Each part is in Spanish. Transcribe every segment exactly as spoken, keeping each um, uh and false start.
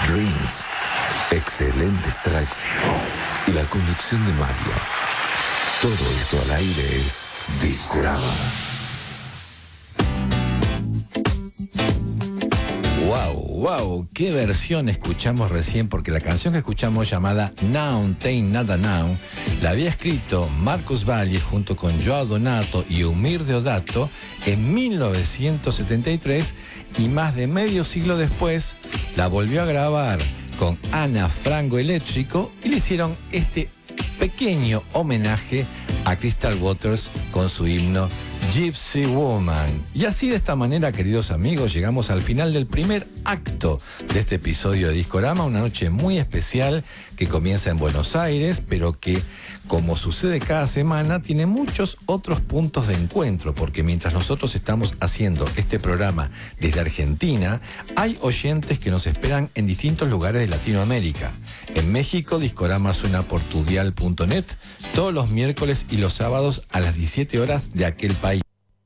Dreams, excelentes tracks y la conducción de Mario. Todo esto al aire es Discorama. Wow, wow, qué versión escuchamos recién, porque la canción que escuchamos llamada Now Tain't Nada Now la había escrito Marcos Valle junto con Joao Donato y Eumir Deodato en mil novecientos setenta y tres, y más de medio siglo después la volvió a grabar con Ana Frango Eléctrico y le hicieron este pequeño homenaje a Crystal Waters con su himno Gypsy Woman. Y así, de esta manera, queridos amigos, llegamos al final del primer acto de este episodio de Discorama, una noche muy especial que comienza en Buenos Aires, pero que, como sucede cada semana, tiene muchos otros puntos de encuentro, porque mientras nosotros estamos haciendo este programa desde Argentina, hay oyentes que nos esperan en distintos lugares de Latinoamérica. En México, Discorama suena por tudial punto net todos los miércoles y los sábados a las diecisiete horas de aquel país.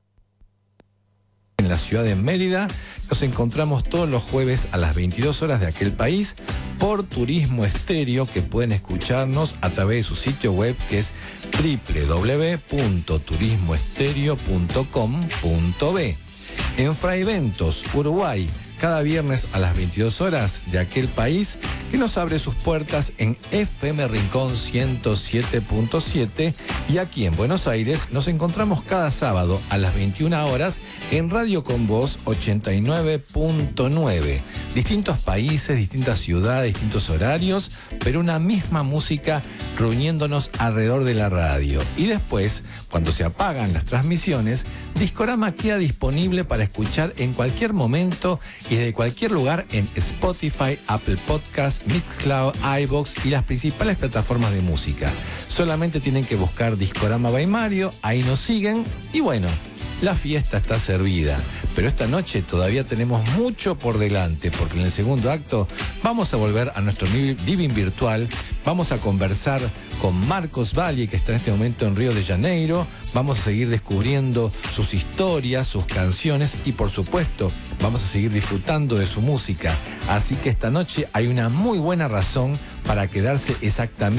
En la ciudad de Mérida nos encontramos todos los jueves a las veintidós horas de aquel país por Turismo Estéreo, que pueden escucharnos a través de su sitio web, que es doble u doble u doble u punto turismo estéreo punto com punto be. En Fray Ventos, Uruguay, cada viernes a las veintidós horas de aquel país, que nos abre sus puertas en F M Rincón ciento siete punto siete, y aquí en Buenos Aires nos encontramos cada sábado a las veintiuna horas en Radio Con Voz ochenta y nueve punto nueve. Distintos países, distintas ciudades, distintos horarios, pero una misma música reuniéndonos alrededor de la radio. Y después, cuando se apagan las transmisiones, Discorama queda disponible para escuchar en cualquier momento y desde cualquier lugar en Spotify, Apple Podcasts, Mixcloud, iVoox y las principales plataformas de música. Solamente tienen que buscar Discorama by Mario, ahí nos siguen y bueno, la fiesta está servida. Pero esta noche todavía tenemos mucho por delante, porque en el segundo acto vamos a volver a nuestro living virtual, vamos a conversar con Marcos Valle, que está en este momento en Río de Janeiro, vamos a seguir descubriendo sus historias, sus canciones y por supuesto vamos a seguir disfrutando de su música. Así que esta noche hay una muy buena razón para quedarse exactamente